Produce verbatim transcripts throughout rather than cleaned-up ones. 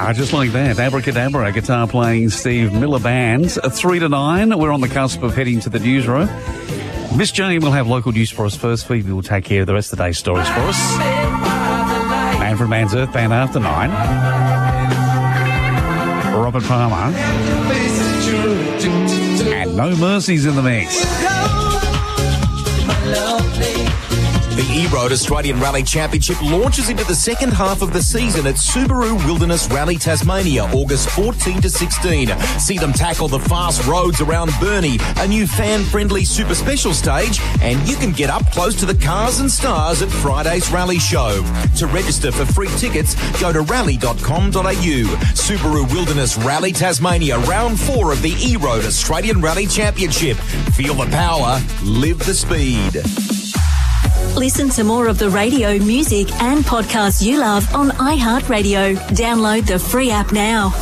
Ah, just like that. Abracadabra, guitar playing Steve Miller Band. Three to nine. We're on the cusp of heading to the newsroom. Miss Jane will have local news for us first. Phoebe will take care of the rest of the day's stories for us. Manfred Mann's Earth Band after nine. Robert Palmer. And No Mercies in the mix. The E-Road Australian Rally Championship launches into the second half of the season at Subaru Wilderness Rally Tasmania, August fourteen to sixteen. See them tackle the fast roads around Burnie, a new fan-friendly super special stage, and you can get up close to the cars and stars at Friday's rally show. To register for free tickets, go to rally dot com dot a u. Subaru Wilderness Rally Tasmania, round four of the E-Road Australian Rally Championship. Feel the power, live the speed. Listen to more of the radio, music and podcasts you love on iHeartRadio. Download the free app now.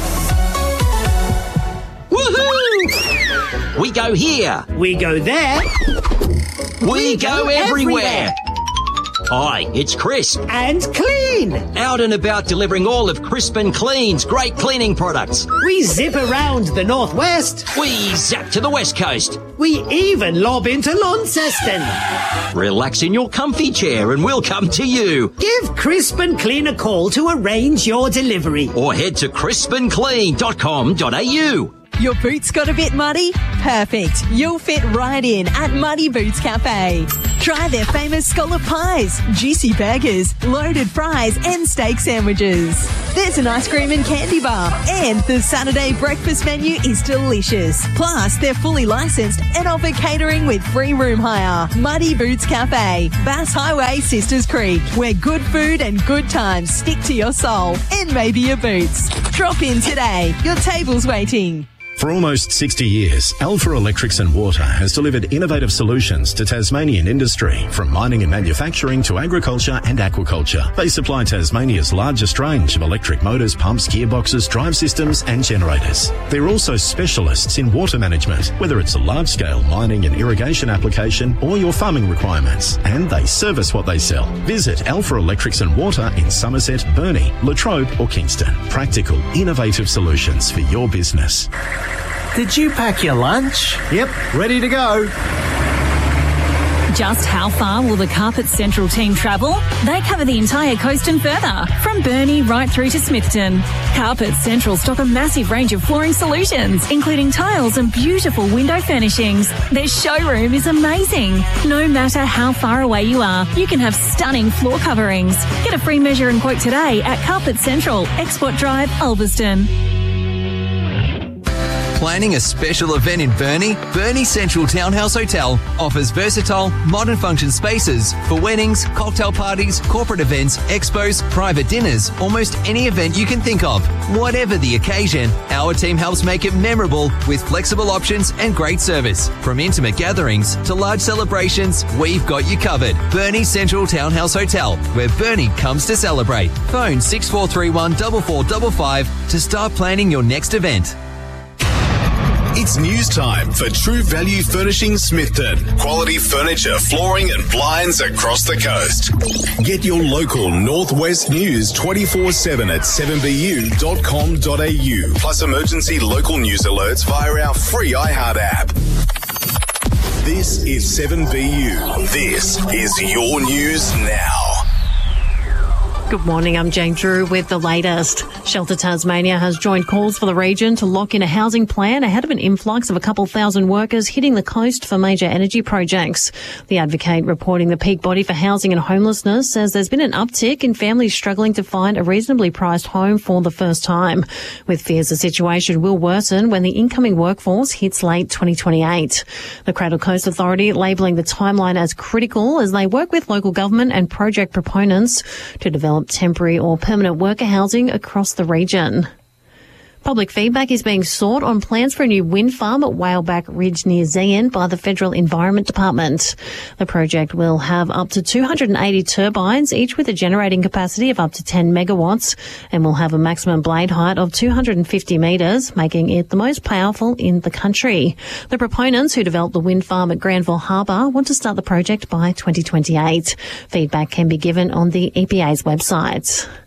Woohoo! We go here. We go there. We, we go, go everywhere. everywhere. Hi, it's Crisp. And Clean. Out and about delivering all of Crisp and Clean's great cleaning products. We zip around the northwest. We zap to the west coast. We even lob into Launceston. Relax in your comfy chair and we'll come to you. Give Crisp and Clean a call to arrange your delivery. Or head to crisp and clean dot com dot a u. Your boots got a bit muddy? Perfect. You'll fit right in at Muddy Boots Cafe. Try their famous scallop pies, juicy burgers, loaded fries and steak sandwiches. There's an ice cream and candy bar, and the Saturday breakfast menu is delicious. Plus, they're fully licensed and offer catering with free room hire. Muddy Boots Cafe, Bass Highway, Sisters Creek, where good food and good times stick to your soul and maybe your boots. Drop in today. Your table's waiting. For almost sixty years, Alpha Electrics and Water has delivered innovative solutions to Tasmanian industry, from mining and manufacturing to agriculture and aquaculture. They supply Tasmania's largest range of electric motors, pumps, gearboxes, drive systems and generators. They're also specialists in water management, whether it's a large-scale mining and irrigation application or your farming requirements, and they service what they sell. Visit Alpha Electrics and Water in Somerset, Burnie, Latrobe or Kingston. Practical, innovative solutions for your business. Did you pack your lunch? Yep, ready to go. Just how far will the Carpet Central team travel? They cover the entire coast and further, from Burnie right through to Smithton. Carpet Central stock a massive range of flooring solutions, including tiles and beautiful window furnishings. Their showroom is amazing. No matter how far away you are, you can have stunning floor coverings. Get a free measure and quote today at Carpet Central, Export Drive, Ulverston. Planning a special event in Burnie? Burnie Central Townhouse Hotel offers versatile, modern function spaces for weddings, cocktail parties, corporate events, expos, private dinners, almost any event you can think of. Whatever the occasion, our team helps make it memorable with flexible options and great service. From intimate gatherings to large celebrations, we've got you covered. Burnie Central Townhouse Hotel, where Burnie comes to celebrate. Phone six four three one, four four five five to start planning your next event. It's news time for True Value Furnishing Smithton. Quality furniture, flooring and blinds across the coast. Get your local Northwest news twenty-four seven at seven b u dot com dot a u. Plus emergency local news alerts via our free iHeart app. This is seven B U. This is your news now. Good morning, I'm Jane Drew with the latest. Shelter Tasmania has joined calls for the region to lock in a housing plan ahead of an influx of a couple thousand workers hitting the coast for major energy projects. The Advocate, reporting the peak body for housing and homelessness, says there's been an uptick in families struggling to find a reasonably priced home for the first time, with fears the situation will worsen when the incoming workforce hits late twenty twenty-eight. The Cradle Coast Authority labelling the timeline as critical as they work with local government and project proponents to develop temporary or permanent worker housing across the region. Public feedback is being sought on plans for a new wind farm at Whaleback Ridge near Zeehan by the Federal Environment Department. The project will have up to two hundred eighty turbines, each with a generating capacity of up to ten megawatts, and will have a maximum blade height of two hundred fifty metres, making it the most powerful in the country. The proponents who developed the wind farm at Granville Harbour want to start the project by twenty twenty-eight. Feedback can be given on the E P A's website.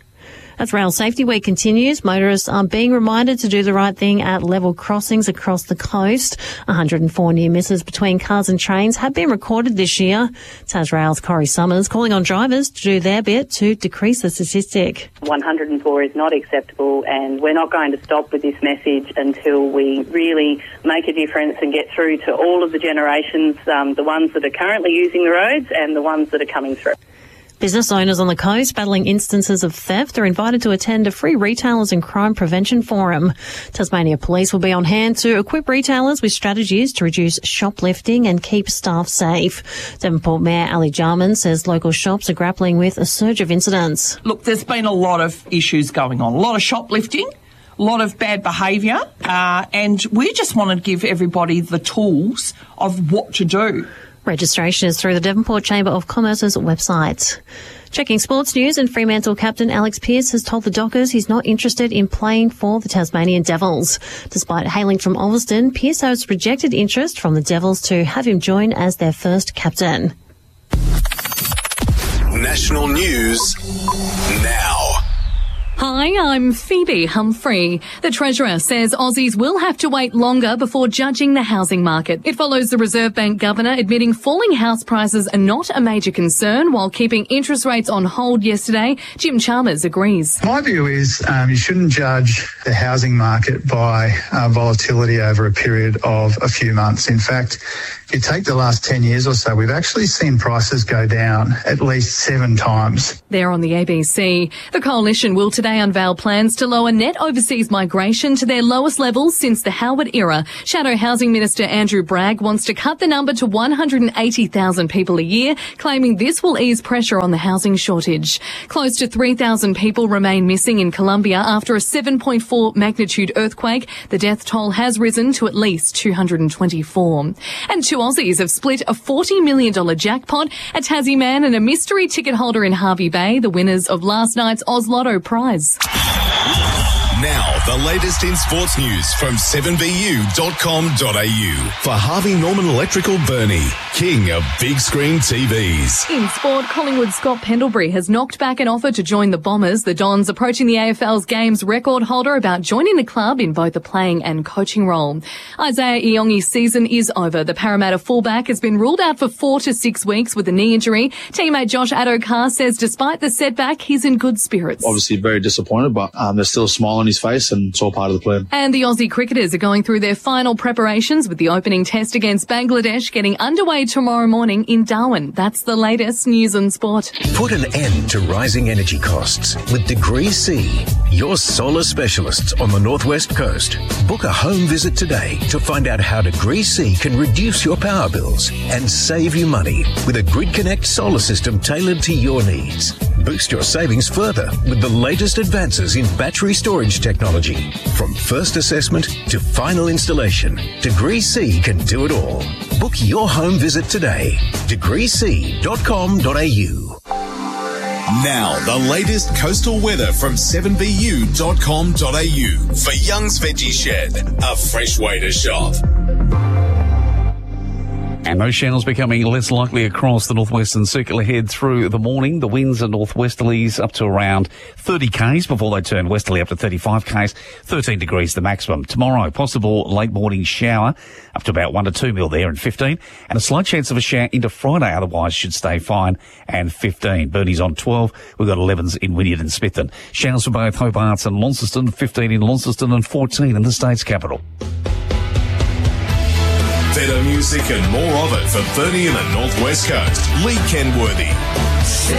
As Rail Safety Week continues, motorists are being reminded to do the right thing at level crossings across the coast. one hundred four near misses between cars and trains have been recorded this year. Tasrail's Corey Summers calling on drivers to do their bit to decrease the statistic. one hundred four is not acceptable, and we're not going to stop with this message until we really make a difference and get through to all of the generations, um, the ones that are currently using the roads and the ones that are coming through. Business owners on the coast battling instances of theft are invited to attend a free retailers and crime prevention forum. Tasmania Police will be on hand to equip retailers with strategies to reduce shoplifting and keep staff safe. Devonport Mayor Ali Jarman says local shops are grappling with a surge of incidents. Look, there's been a lot of issues going on, a lot of shoplifting, a lot of bad behaviour, uh, and we just want to give everybody the tools of what to do. Registration is through the Devonport Chamber of Commerce's website. Checking sports news, and Fremantle captain Alex Pearce has told the Dockers he's not interested in playing for the Tasmanian Devils. Despite hailing from Ulverston, Pearce has rejected interest from the Devils to have him join as their first captain. National news now. Hi, I'm Phoebe Humphrey. The Treasurer says Aussies will have to wait longer before judging the housing market. It follows the Reserve Bank Governor admitting falling house prices are not a major concern while keeping interest rates on hold yesterday. Jim Chalmers agrees. My view is um, you shouldn't judge the housing market by uh, volatility over a period of a few months. In fact, if you take the last ten years or so, we've actually seen prices go down at least seven times. There on the A B C. The Coalition will today unveil plans to lower net overseas migration to their lowest levels since the Howard era. Shadow Housing Minister Andrew Bragg wants to cut the number to one hundred eighty thousand people a year, claiming this will ease pressure on the housing shortage. Close to three thousand people remain missing in Colombia after a seven point four magnitude earthquake. The death toll has risen to at least two hundred twenty-four. And two Aussies have split a forty million dollars jackpot. A Tassie man and a mystery ticket holder in Harvey Bay, the winners of last night's Oz Lotto prize. Now, the latest in sports news from seven b u dot com dot a u. For Harvey Norman Electrical Burnie, king of big screen T Vs. In sport, Collingwood's Scott Pendlebury has knocked back an offer to join the Bombers. The Dons approaching the A F L's games record holder about joining the club in both the playing and coaching role. Isaiah Iongi's season is over. The Parramatta fullback has been ruled out for four to six weeks with a knee injury. Teammate Josh Addo-Carr says despite the setback, he's in good spirits. Obviously very disappointed, but um, there's still a smile on his face and it's all part of the plan. And the Aussie cricketers are going through their final preparations with the opening test against Bangladesh getting underway tomorrow morning in Darwin. That's the latest news and sport. Put an end to rising energy costs with Degree C, your solar specialists on the Northwest Coast. Book a home visit today to find out how Degree C can reduce your power bills and save you money with a Grid Connect solar system tailored to your needs. Boost your savings further with the latest advances in battery storage technology. From first assessment to final installation, Degree C can do it all. Book your home visit today. degree c dot com dot a u. Now, the latest coastal weather from seven b u dot com dot a u. For Young's Veggie Shed, a fresh way to shop. And those showers becoming less likely across the northwestern circle ahead through the morning. The winds are northwesterlies up to around thirty k's before they turn westerly up to thirty-five k's, thirteen degrees the maximum. Tomorrow, possible late morning shower up to about one to two mil there and fifteen, and a slight chance of a shower into Friday, otherwise should stay fine and fifteen. Burnie's on twelve. We've got elevens in Wynyard and Smithton. Showers for both Hobarts and Launceston, fifteen in Launceston and fourteen in the state's capital. Better music and more of it for Burnie and the Northwest Coast. Lee Kenworthy.